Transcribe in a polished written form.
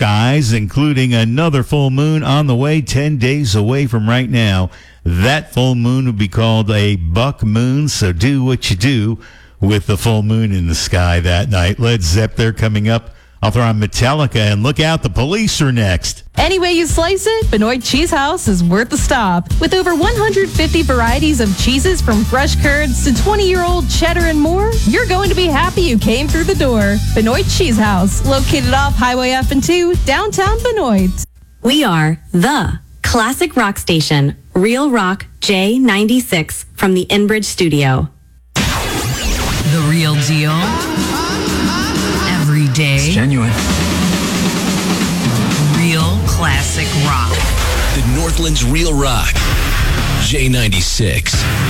skies, including another full moon on the way 10 days away from right now. That full moon would be called a buck moon, so do what you do with the full moon in the sky that night. Led Zepp, they're coming up. I'll throw on Metallica, and look out, the Police are next. Any way you slice it, Benoit Cheese House is worth the stop. With over 150 varieties of cheeses from fresh curds to 20-year-old cheddar and more, you're going to be happy you came through the door. Benoit Cheese House, located off Highway F and 2, downtown Benoit. We are the classic rock station, Real Rock J96 from the Inbridge studio. The real deal. Every day. It's genuine. Real classic rock. The Northland's Real Rock J96.